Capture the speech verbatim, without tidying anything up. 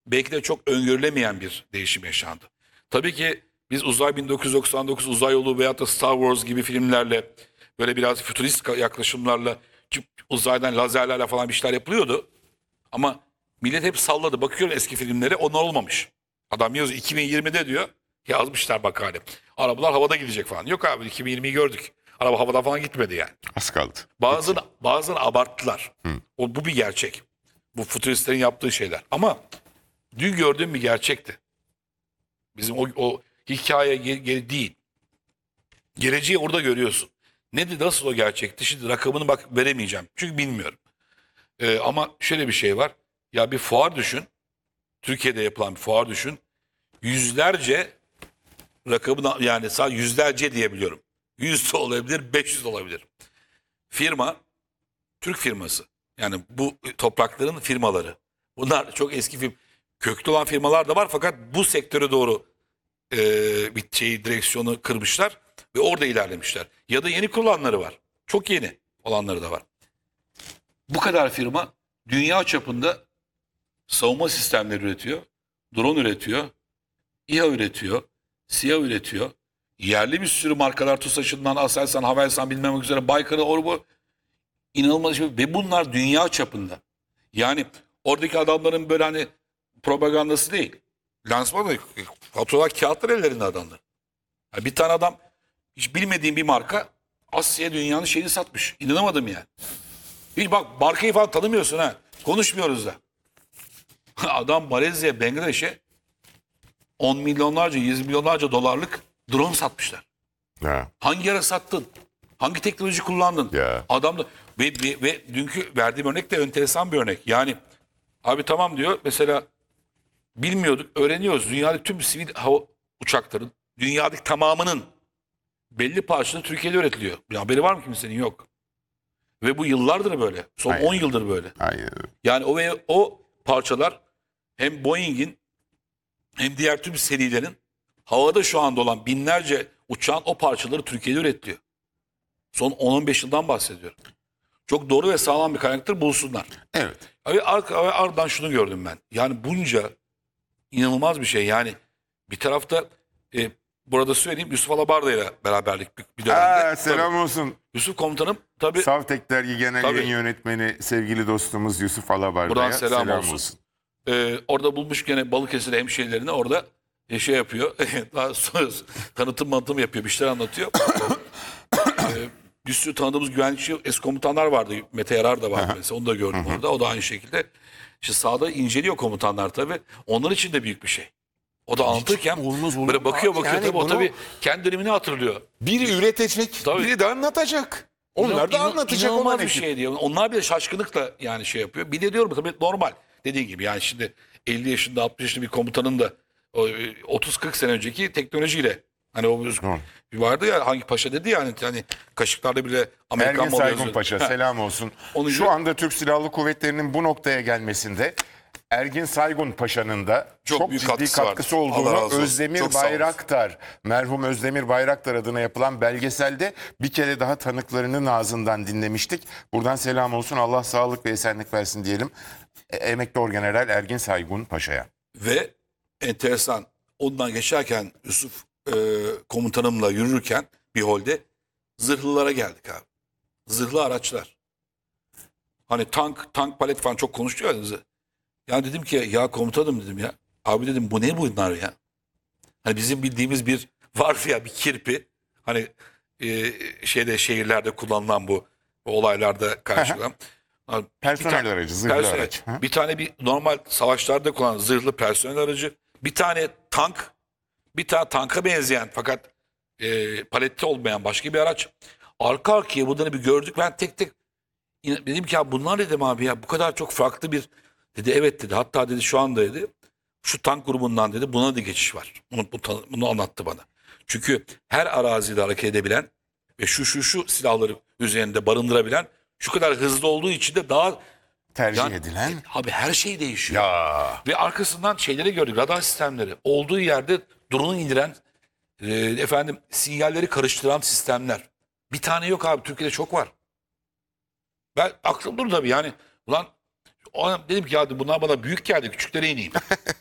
belki de çok öngörülemeyen bir değişim yaşandı. Tabii ki biz Uzay bin dokuz yüz doksan dokuz, Uzay Yolu veyahut da Star Wars gibi filmlerle böyle biraz fütürist yaklaşımlarla uzaydan lazerlerle falan bir şeyler yapılıyordu. Ama millet hep salladı. Bakıyorum eski filmlere, onlar olmamış. Adam yazıyor iki bin yirmide diyor. Yazmışlar bak hali. Arabalar havada gidecek falan. Yok abi, iki bin yirmiyi gördük. Araba havada falan gitmedi yani. Az kaldı. Bazıları, bazıları abarttılar. O, bu bir gerçek. Bu fütüristlerin yaptığı şeyler. Ama dün gördüğüm bir gerçekti. Bizim o, o hikaye geri, geri değil. Geleceği orada görüyorsun. Nedir, nasıl o gerçekti? Şimdi rakamını bak veremeyeceğim. Çünkü bilmiyorum. Ee, ama şöyle bir şey var. Ya bir fuar düşün. Türkiye'de yapılan bir fuar düşün. Yüzlerce rakamını, yani sadece yüzlerce diyebiliyorum. Yüz de olabilir, beş yüz de olabilir. Firma, Türk firması. Yani bu toprakların firmaları. Bunlar çok eski firma. Köklü olan firmalar da var fakat bu sektöre doğru e, bir şeyi, direksiyonu kırmışlar ve orada ilerlemişler. Ya da yeni kurulanları var. Çok yeni olanları da var. Bu kadar firma dünya çapında savunma sistemleri üretiyor, drone üretiyor, İHA üretiyor, SİHA üretiyor. Yerli bir sürü markalar, TUSAŞ'ından, Aselsan, Havelsan bilmem üzere, Baykar'ı, Orbu, inanılmaz şey. Ve bunlar dünya çapında. Yani oradaki adamların böyle hani propagandası değil. Lansmanı, faturalar, kağıtlar ellerinde adamlar. Yani bir tane adam, hiç bilmediğim bir marka Asya'ya dünyanın şeyini satmış. İnanamadım yani. Hiç bak, markayı falan tanımıyorsun ha. Konuşmuyoruz da. Adam Malezya, Bangladeş'e on milyonlarca, yüz milyonlarca dolarlık drone satmışlar. Ha. Hangi ara sattın? Hangi teknoloji kullandın? Ya. Adam da ve, ve, ve dünkü verdiğim örnek de enteresan bir örnek. Yani abi tamam diyor, mesela bilmiyorduk, öğreniyoruz. Dünyadaki tüm sivil hava uçakların, dünyadaki tamamının belli parçaları Türkiye'de üretiliyor. Bir haberi var mı kimsenin? Yok. Ve bu yıllardır böyle. Son Aynen. on yıldır böyle. Aynen. Yani o ve o parçalar hem Boeing'in hem diğer tüm serilerin havada şu anda olan binlerce uçağın o parçaları Türkiye'de üretiliyor. Son on on beş yıldan bahsediyorum. Çok doğru ve sağlam bir kaynaktır, bulsunlar. Evet. Ve ar- ve ardından şunu gördüm ben. Yani bunca inanılmaz bir şey. Yani bir tarafta e, burada söyleyeyim, Yusuf Alabarda ile beraberlik bir, bir dönemde. Aa, selam Tabii, olsun. Yusuf komutanım tabii. Savtek Dergi Genel Tabii. Yayın Yönetmeni sevgili dostumuz Yusuf Alabarda'ya Buradan selam, selam olsun. olsun. Ee, orada bulmuş gene Balıkesir hemşehrilerini, orada e, şey yapıyor. Daha sonra tanıtım manıtım yapıyor. Bir şeyler anlatıyor. ee, bir sürü tanıdığımız güvenlikçi eski komutanlar vardı. Mete Yarar da vardı mesela. Onu da gördüm orada. O da aynı şekilde. İşte sahada inceliyor komutanlar tabii. Onlar için de büyük bir şey. O da anlatırken olmaz olur böyle mu bakıyor abi? bakıyor. Yani Tabii o bunu- tabii kendi dönemini hatırlıyor. Biri üretecek, Tabii. biri de anlatacak. Onlar da İnan- anlatacak inanılmaz olan bir ekip. şey diyor. Onlar bile şaşkınlıkla yani şey yapıyor. Bir de diyorum tabii normal. Dediğin gibi yani şimdi elli yaşında altmış yaşında bir komutanın da o, e, otuz kırk sene önceki teknolojiyle, hani o bir vardı ya, hangi paşa dedi ya, hani, hani kaşıklarda bile Amerikan Ergin malı Saygun yazıyor. Paşa Ha, selam olsun. Onu Şu gör- anda Türk Silahlı Kuvvetleri'nin bu noktaya gelmesinde Ergin Saygun Paşa'nın da Çok çok, büyük ciddi katkısı katkısı, vardır. Allah olduğunu razı olsun. Özdemir Çok sağ olasın. Bayraktar, merhum Özdemir Bayraktar adına yapılan belgeselde bir kere daha tanıklarının ağzından dinlemiştik. Buradan selam olsun, Allah sağlık ve esenlik versin diyelim. E, Emekli Orgeneral Ergin Saygun Paşa'ya. Ve enteresan, ondan geçerken Yusuf e, komutanımla yürürken bir holde zırhlılara geldik abi. Zırhlı araçlar. Hani tank, tank palet falan çok konuşuyor ya. Ya dedim ki ya komutanım dedim ya. Abi dedim bu ne bunlar ya? Hani bizim bildiğimiz bir var ya, bir kirpi. Hani e, şeyde, şehirlerde kullanılan bu, bu olaylarda karşılanan. Abi, Personel bir ta- aracı, zırhlı personel- araç. Hı? Bir tane bir normal savaşlarda kullanılan zırhlı personel aracı. Bir tane tank. Bir tane tanka benzeyen fakat e, palette olmayan başka bir araç. Arka arkaya bunları bir gördük. Ben tek tek İna- dedim ki ya bunlar, dedim abi ya bu kadar çok farklı bir, dedi evet dedi, hatta dedi şu anda dedi şu tank grubundan dedi buna da geçiş var. Bunu, bu tanı- bunu anlattı bana. Çünkü her arazide hareket edebilen ve şu şu şu silahları üzerinde barındırabilen, şu kadar hızlı olduğu için de daha Tercih yani, edilen. abi her şey değişiyor. Ya. Ve arkasından şeyleri gördük, radar sistemleri. Olduğu yerde drone'u indiren, e, efendim sinyalleri karıştıran sistemler. Bir tane yok abi, Türkiye'de çok var. Ben aklım dur tabii yani. Ulan O an dedim ki ya bunlar bana büyük geldi, küçüklere ineyim.